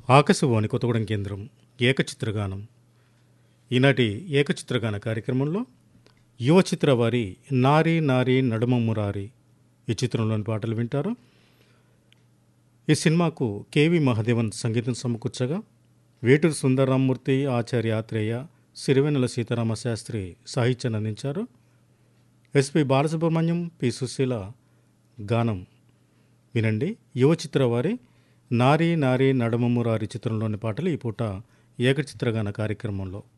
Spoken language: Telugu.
ఆకాశవాణి కొత్తగూడెం కేంద్రం ఏకచిత్రగానం. ఈనాటి ఏకచిత్రగాన కార్యక్రమంలో యువ చిత్ర వారి నారీ నారీ నడుమ మురారి ఈ చిత్రంలోని పాటలు వింటారు. ఈ సినిమాకు కెవి మహాదేవన్ సంగీతం సమకూర్చగా వేటూరు సుందరరామమూర్తి, ఆచార్య ఆత్రేయ, సిరివెన్నెల సీతారామ శాస్త్రి సాహిత్యాన్ని అందించారు. ఎస్పి బాలసుబ్రహ్మణ్యం, పి సుశీల గానం. వినండి యువ చిత్ర వారి నారీ నారీ నడుమ మురారి చిత్రంలోని పాటలు ఈ పూట ఏకచిత్రగాన కార్యక్రమంలో.